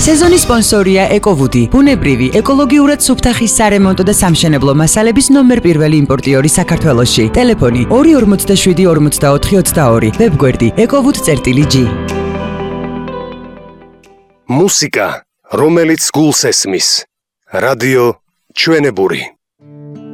სეზონის სპონსორია ეკოვუდი, ბუნებრივი, ეკოლოგიურად სუფთა ხის სარემონტო და სამშენებლო მასალების ნომერ პირველი იმპორტიორი საქართველოში. ტელეფონი 247 44 22, ვებგვერდი ekovud.g. მუსიკა, რომელიც გულს ესმის. რადიო ჩვენებური.